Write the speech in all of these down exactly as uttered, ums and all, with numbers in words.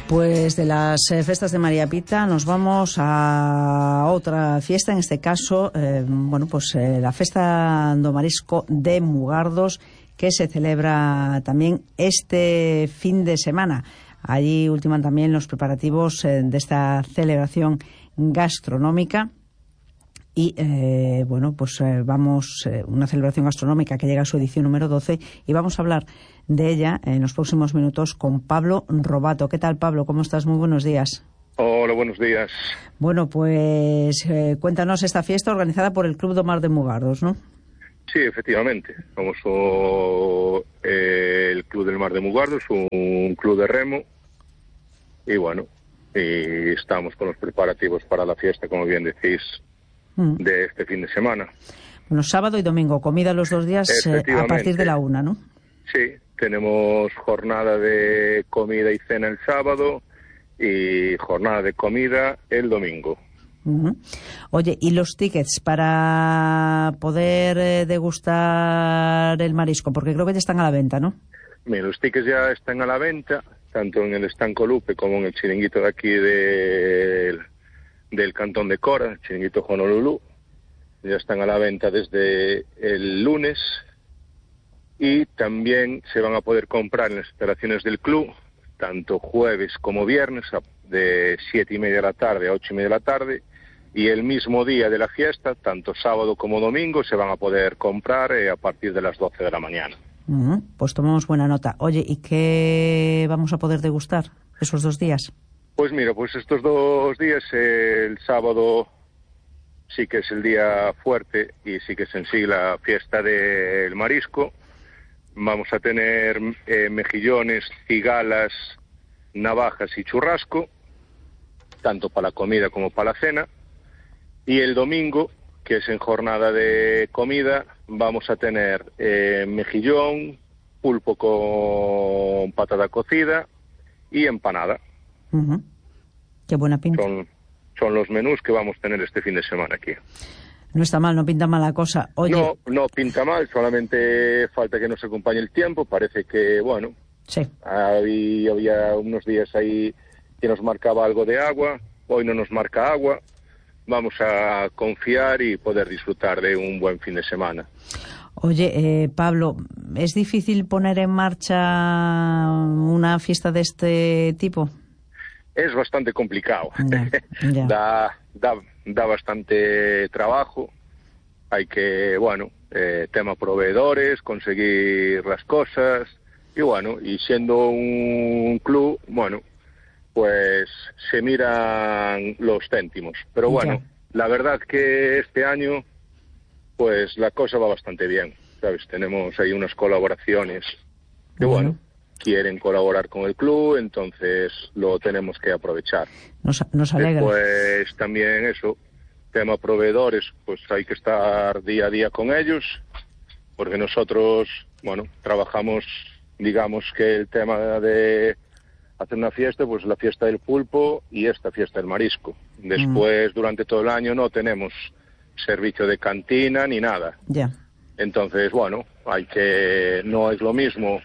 Pues de las eh, festas de María Pita nos vamos a otra fiesta, en este caso, eh, bueno, pues eh, la Festa do Marisco de Mugardos, que se celebra también este fin de semana. Allí ultiman también los preparativos eh, de esta celebración gastronómica. Y, eh, bueno, pues eh, vamos, eh, una celebración gastronómica que llega a su edición número doce, y vamos a hablar de ella en los próximos minutos con Pablo Robato. ¿Qué tal, Pablo? ¿Cómo estás? Muy buenos días. Hola, buenos días. Bueno, pues eh, cuéntanos esta fiesta organizada por el Club do Mar de Mugardos, ¿no? Sí, efectivamente. Somos o, eh, el Club del Mar de Mugardos, un club de remo, y bueno, y estamos con los preparativos para la fiesta, como bien decís, de este fin de semana. Bueno, sábado y domingo, comida los dos días eh, a partir de la una, ¿no? Sí, tenemos jornada de comida y cena el sábado y jornada de comida el domingo. Uh-huh. Oye, ¿y los tickets para poder eh, degustar el marisco? Porque creo que ya están a la venta, ¿no? Mira, los tickets ya están a la venta, tanto en el Estanco Lupe como en el chiringuito de aquí de... del Cantón de Cora, el chiringuito Honolulu. Ya están a la venta desde el lunes, y también se van a poder comprar en las instalaciones del club, tanto jueves como viernes, de siete y media de la tarde a ocho y media de la tarde, y el mismo día de la fiesta, tanto sábado como domingo, se van a poder comprar eh, a partir de las doce de la mañana. Uh-huh. Pues tomamos buena nota. Oye, ¿y qué vamos a poder degustar esos dos días? Pues mira, pues estos dos días, eh, el sábado sí que es el día fuerte y sí que es en sí la fiesta del marisco. Vamos a tener eh, mejillones, cigalas, navajas y churrasco, tanto para la comida como para la cena. Y el domingo, que es en jornada de comida, vamos a tener eh, mejillón, pulpo con patata cocida y empanada. Uh-huh. Qué buena pinta. Son, son los menús que vamos a tener este fin de semana aquí. No está mal, no pinta mal la cosa. Oye... No, no pinta mal, solamente falta que nos acompañe el tiempo. Parece que, bueno, sí. había, había unos días ahí que nos marcaba algo de agua, hoy no nos marca agua. Vamos a confiar y poder disfrutar de un buen fin de semana. Oye, eh, Pablo, ¿es difícil poner en marcha una fiesta de este tipo? Es bastante complicado. Ya, ya. da, da, da bastante trabajo. Hay que, bueno, eh, tema proveedores, conseguir las cosas. Y bueno, y siendo un club, bueno, pues se miran los céntimos. Pero bueno, ya. La verdad que este año, pues la cosa va bastante bien, ¿sabes? Tenemos ahí unas colaboraciones que, bueno, bueno quieren colaborar con el club, entonces lo tenemos que aprovechar. Nos, nos alegra. Pues también eso, tema proveedores, pues hay que estar día a día con ellos, porque nosotros, bueno, trabajamos, digamos que el tema de hacer una fiesta, pues la fiesta del pulpo y esta fiesta del marisco. Después, mm. durante todo el año no tenemos servicio de cantina ni nada. Ya. Yeah. Entonces, bueno, hay que, no es lo mismo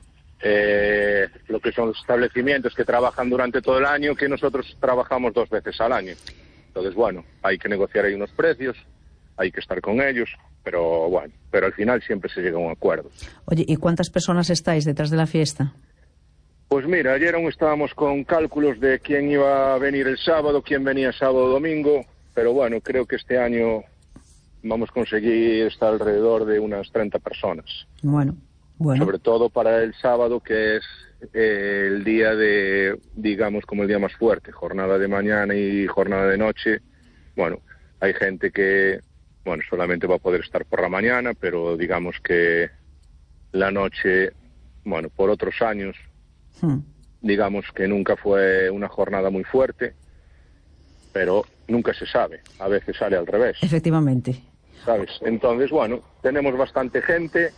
Eh, lo que son los establecimientos que trabajan durante todo el año que nosotros trabajamos dos veces al año. Entonces, bueno, hay que negociar ahí unos precios, hay que estar con ellos, pero bueno, pero al final siempre se llega a un acuerdo. Oye, ¿y cuántas personas estáis detrás de la fiesta? Pues mira, ayer aún estábamos con cálculos de quién iba a venir el sábado, quién venía sábado o domingo, pero bueno, creo que este año vamos a conseguir estar alrededor de unas treinta personas. Bueno. Bueno. Sobre todo para el sábado, que es eh, el día de, digamos, como el día más fuerte, jornada de mañana y jornada de noche. Bueno, hay gente que, bueno, solamente va a poder estar por la mañana, pero digamos que la noche, bueno, por otros años, hmm. digamos que nunca fue una jornada muy fuerte, pero nunca se sabe, a veces sale al revés. Efectivamente. ¿Sabes? Entonces, bueno, tenemos bastante gente,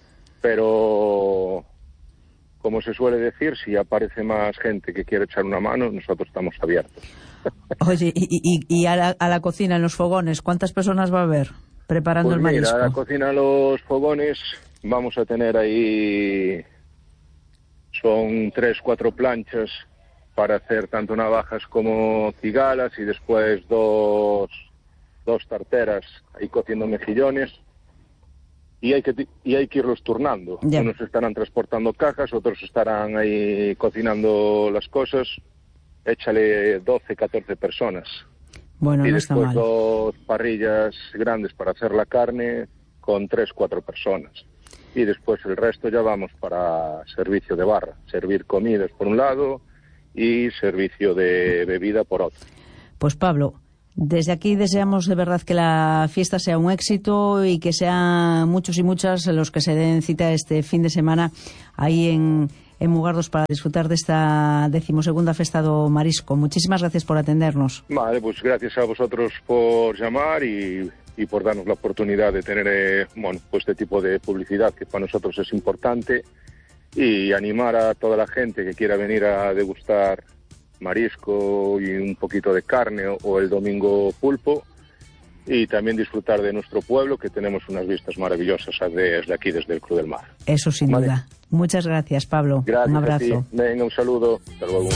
pero como se suele decir, si aparece más gente que quiere echar una mano, nosotros estamos abiertos. Oye, y, y, y a, la, a la cocina, en los fogones, ¿cuántas personas va a haber preparando pues el marisco? Mira, a la cocina, los fogones, vamos a tener ahí, son tres, cuatro planchas para hacer tanto navajas como cigalas y después dos, dos tarteras ahí cociendo mejillones. Y hay que y hay que irlos turnando. Ya. Unos estarán transportando cajas, otros estarán ahí cocinando las cosas. Échale doce, catorce personas. Bueno, y no está después mal. dos parrillas grandes para hacer la carne con tres, cuatro personas. Y después el resto ya vamos para servicio de barra. Servir comidas por un lado y servicio de bebida por otro. Pues Pablo, desde aquí deseamos de verdad que la fiesta sea un éxito y que sean muchos y muchas los que se den cita este fin de semana ahí en, en Mugardos para disfrutar de esta decimosegunda Festa do Marisco. Muchísimas gracias por atendernos. Vale, pues gracias a vosotros por llamar y, y por darnos la oportunidad de tener eh, bueno, pues este tipo de publicidad que para nosotros es importante, y animar a toda la gente que quiera venir a degustar marisco y un poquito de carne o, o el domingo pulpo, y también disfrutar de nuestro pueblo, que tenemos unas vistas maravillosas desde aquí, desde el Cruz del Mar. Eso sin Vale. duda. Muchas gracias, Pablo. Gracias un a abrazo. ti. Venga, un saludo. Hasta luego.